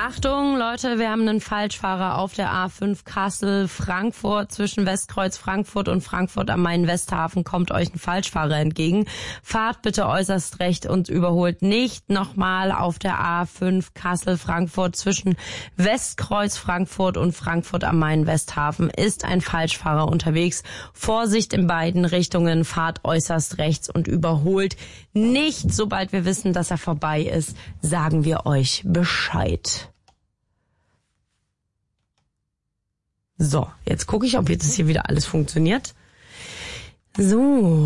Achtung, Leute, wir haben einen Falschfahrer auf der A5 Kassel-Frankfurt. Zwischen Westkreuz Frankfurt und Frankfurt am Main-Westhafen kommt euch ein Falschfahrer entgegen. Fahrt bitte äußerst recht und überholt nicht. Nochmal auf der A5 Kassel-Frankfurt zwischen Westkreuz Frankfurt und Frankfurt am Main-Westhafen ist ein Falschfahrer unterwegs. Vorsicht in beiden Richtungen, fahrt äußerst rechts und überholt nicht. Sobald wir wissen, dass er vorbei ist, sagen wir euch Bescheid. So, jetzt gucke ich, ob jetzt hier wieder alles funktioniert. So.